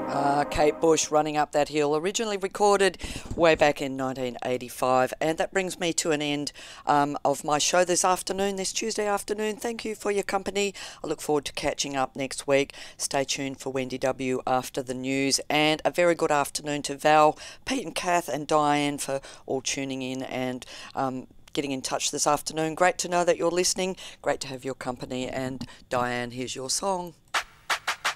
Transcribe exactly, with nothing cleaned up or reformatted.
Uh, Kate Bush, Running Up That Hill, originally recorded way back in nineteen eighty-five. And that brings me to an end um, of my show this afternoon, this Tuesday afternoon. Thank you for your company. I look forward to catching up next week. Stay tuned for Wendy W after the news. And a very good afternoon to Val, Pete and Kath and Diane for all tuning in and um, getting in touch this afternoon. Great to know that you're listening. Great to have your company. And Diane, here's your song.